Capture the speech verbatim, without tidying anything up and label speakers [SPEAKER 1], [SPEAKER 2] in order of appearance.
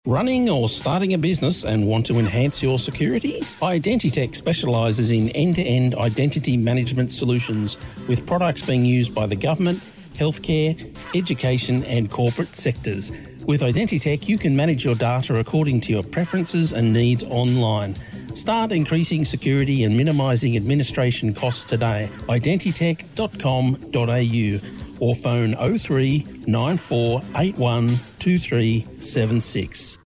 [SPEAKER 1] Running or starting a business and want to enhance your security? Identitech specialises in end-to-end identity management solutions with products being used by the government, healthcare, education and corporate sectors. With Identitech, you can manage your data according to your preferences and needs online. Start increasing security and minimising administration costs today. identitech dot com dot a u or phone oh three nine four eight one two three seven six.